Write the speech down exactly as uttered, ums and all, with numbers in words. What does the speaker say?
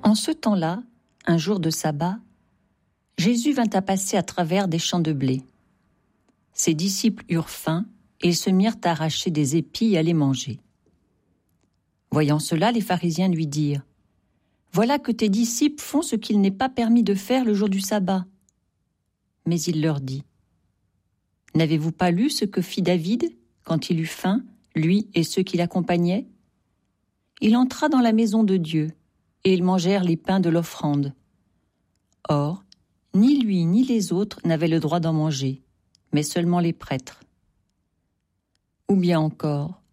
En ce temps-là, un jour de sabbat, Jésus vint à passer à travers des champs de blé. Ses disciples eurent faim et ils se mirent à arracher des épis et à les manger. Voyant cela, les pharisiens lui dirent : « Voilà que tes disciples font ce qu'il n'est pas permis de faire le jour du sabbat. » Mais il leur dit : « N'avez-vous pas lu ce que fit David quand il eut faim, lui et ceux qui l'accompagnaient ? Il entra dans la maison de Dieu, et ils mangèrent les pains de l'offrande. Or, ni lui ni les autres n'avaient le droit d'en manger, mais seulement les prêtres. Ou bien encore,